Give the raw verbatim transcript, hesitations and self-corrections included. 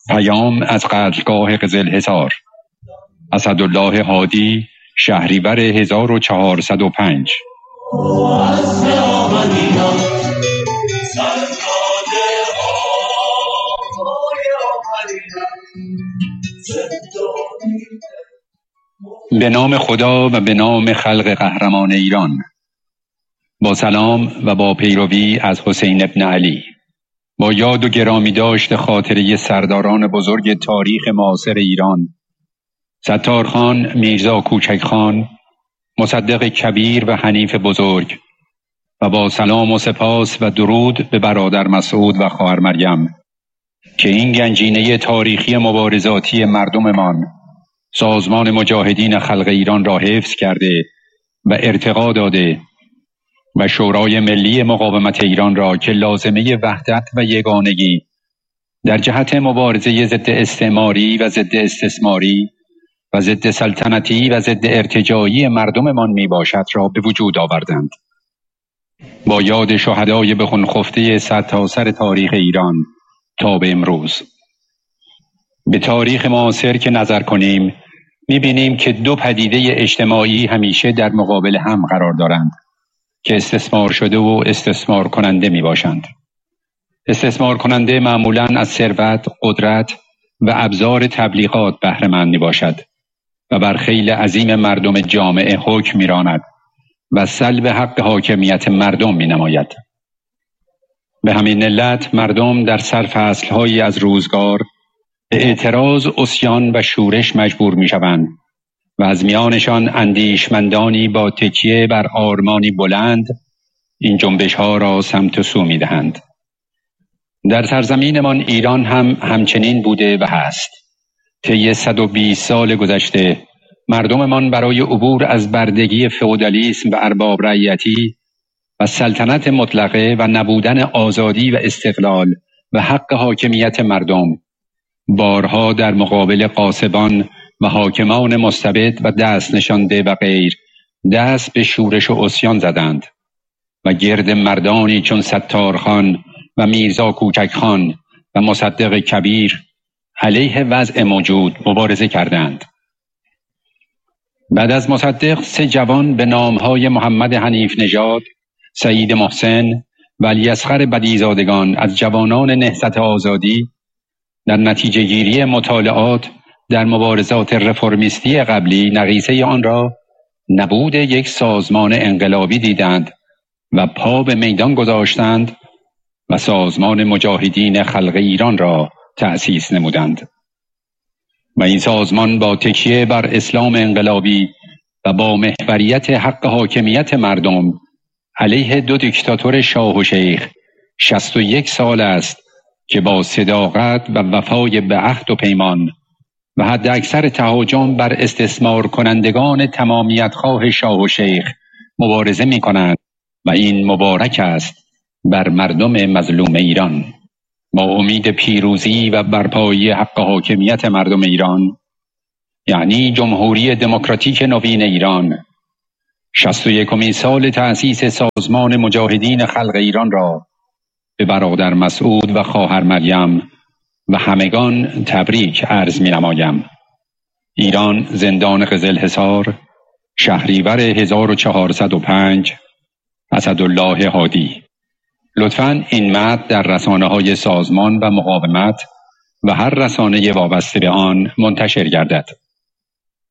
پیام از قتلگاه قزلحصار. اسدالله هادی، شهریور هزار و چهارصد و پنج. به نام خدا و به نام خلق قهرمان ایران. با سلام و با پیروی از حسین ابن علی، با یاد و گرامی داشت خاطره سرداران بزرگ تاریخ معاصر ایران، ستارخان میرزا کوچک خان، مصدق کبیر و حنیف بزرگ، و با سلام و سپاس و درود به برادر مسعود و خواهر مریم که این گنجینه تاریخی مبارزاتی مردممان، سازمان مجاهدین خلق ایران را حفظ کرده و ارتقا داده و شورای ملی مقاومت ایران را که لازمه وحدت و یگانگی در جهت مبارزه ضد استعماری و ضد استثماری و ضد سلطنتی و ضد ارتجاعی مردممان می باشد را به وجود آوردند. با یاد شهدای به خون خفته سرتاسر تاریخ ایران تا به امروز، به تاریخ معاصر که نظر کنیم می بینیم که دو پدیده اجتماعی همیشه در مقابل هم قرار دارند که استثمار شده و استثمار کننده می باشند. استثمار کننده معمولاً از ثروت، قدرت و ابزار تبلیغات بهره مند می باشد و بر خیل عظیم مردم جامعه حکم می راند و سلب حق حاکمیت مردم می نماید. به همین علت مردم در سرفصل‌هایی از روزگار به اعتراض، عصیان و شورش مجبور می شوند و از میانشان اندیشمندانی با تکیه بر آرمانی بلند این جنبش ها را سمت و سو می دهند. در سرزمینمان ایران هم همچنین بوده و هست. طی صد و بیست سال گذشته مردممان برای عبور از بردگی فئودالیسم و ارباب رعیتی و سلطنت مطلقه و نبودن آزادی و استقلال و حق حاکمیت مردم بارها در مقابل غاصبان و حاکمان مستبد و دست نشانده و غیر دست به شورش و عصیان زدند و گرد مردانی چون ستارخان و میرزا کوچک خان و مصدق کبیر علیه وضع موجود مبارزه کردند. بعد از مصدق سه جوان به نامهای محمد حنیف نژاد، سعید محسن و علیاصغر بدیزادگان از جوانان نهضت آزادی در نتیجه گیری مطالعات در مبارزات رفرمیستی قبلی نقیصه آن را نبود یک سازمان انقلابی دیدند و پا به میدان گذاشتند و سازمان مجاهدین خلق ایران را تأسیس نمودند. و این سازمان با تکیه بر اسلام انقلابی و با محوریت حق حاکمیت مردم علیه دو دیکتاتور شاه و شیخ شصت و یک سال است که با صداقت و وفای به عهد و پیمان و حد اکثر تهاجم بر استثمار کنندگان تمامیت خواه شاه و شیخ مبارزه می کنند و این مبارک است بر مردم مظلوم ایران. با امید پیروزی و برپایی حق حاکمیت مردم ایران، یعنی جمهوری دموکراتیک نوین ایران، شصت و یکمین سال تأسیس سازمان مجاهدین خلق ایران را به برادر مسعود و خواهر مریم و همگان تبریک عرض می نمایم. ایران، زندان قزلحصار، شهریور هزار و چهارصد و پنج. اسدالله هادی. لطفاً این متن در رسانه‌های سازمان و مقاومت و هر رسانه وابسته به آن منتشر گردد.